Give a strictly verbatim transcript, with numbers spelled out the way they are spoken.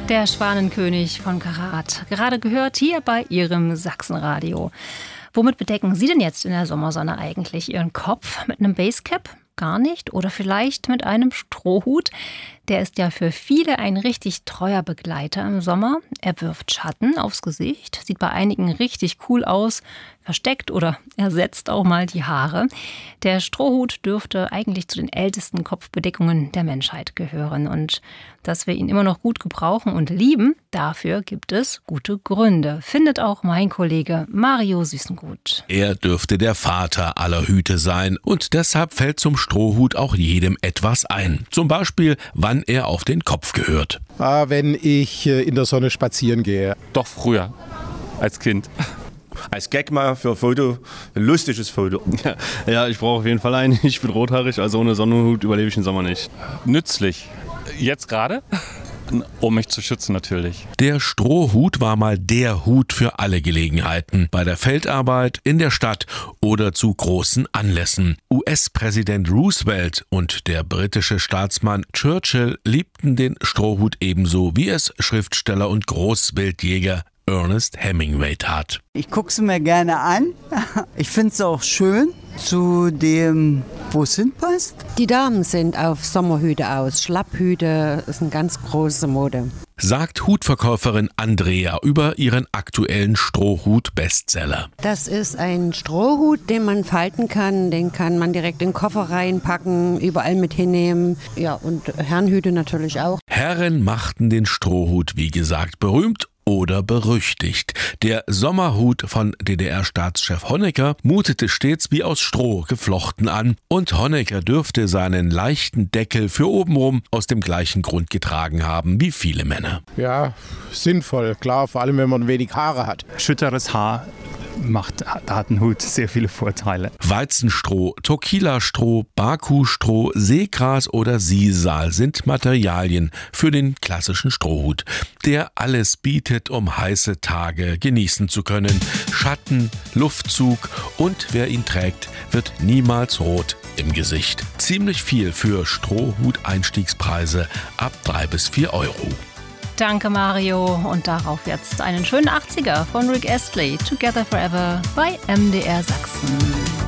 Der Schwanenkönig von Karat. Gerade gehört hier bei Ihrem Sachsenradio. Womit bedecken Sie denn jetzt in der Sommersonne eigentlich Ihren Kopf? Mit einem Basecap? Gar nicht? Oder vielleicht mit einem Strohhut? Der ist ja für viele ein richtig treuer Begleiter im Sommer. Er wirft Schatten aufs Gesicht, sieht bei einigen richtig cool aus, versteckt oder ersetzt auch mal die Haare. Der Strohhut dürfte eigentlich zu den ältesten Kopfbedeckungen der Menschheit gehören. Und dass wir ihn immer noch gut gebrauchen und lieben, dafür gibt es gute Gründe, findet auch mein Kollege Mario Süßengut. Er dürfte der Vater aller Hüte sein und deshalb fällt zum Strohhut auch jedem etwas ein. Zum Beispiel, wann er auf den Kopf gehört. Ah, wenn ich in der Sonne spazieren gehe. Doch früher, als Kind. Als Gag mal für ein Foto, ein lustiges Foto. Ja, ja, ich brauche auf jeden Fall einen. Ich bin rothaarig, also ohne Sonnenhut überlebe ich den Sommer nicht. Nützlich. Jetzt gerade? Um mich zu schützen natürlich. Der Strohhut war mal der Hut für alle Gelegenheiten. Bei der Feldarbeit, in der Stadt oder zu großen Anlässen. U S-Präsident Roosevelt und der britische Staatsmann Churchill liebten den Strohhut ebenso, wie es Schriftsteller und Großbildjäger Ernest Hemingway tat. Ich gucke es mir gerne an. Ich finde es auch schön, zu dem, wo es hinpasst. Die Damen sind auf Sommerhüte aus. Schlapphüte ist eine ganz große Mode. Sagt Hutverkäuferin Andrea über ihren aktuellen Strohhut-Bestseller. Das ist ein Strohhut, den man falten kann. Den kann man direkt in den Koffer reinpacken, überall mit hinnehmen. Ja, und Herrenhüte natürlich auch. Herren machten den Strohhut, wie gesagt, berühmt oder berüchtigt. Der Sommerhut von D D R-Staatschef Honecker mutete stets wie aus Stroh geflochten an und Honecker dürfte seinen leichten Deckel für obenrum aus dem gleichen Grund getragen haben wie viele Männer. Ja, sinnvoll, klar, vor allem wenn man wenig Haare hat. Schütteres Haar macht, da hat ein Hut sehr viele Vorteile. Weizenstroh, Tequila-Stroh, Baku-Stroh, Seegras oder Sisal sind Materialien für den klassischen Strohhut, der alles bietet, um heiße Tage genießen zu können. Schatten, Luftzug und wer ihn trägt, wird niemals rot im Gesicht. Ziemlich viel für Strohhut-Einstiegspreise ab drei bis vier Euro. Danke Mario und darauf jetzt einen schönen achtziger von Rick Astley, Together Forever bei M D R Sachsen.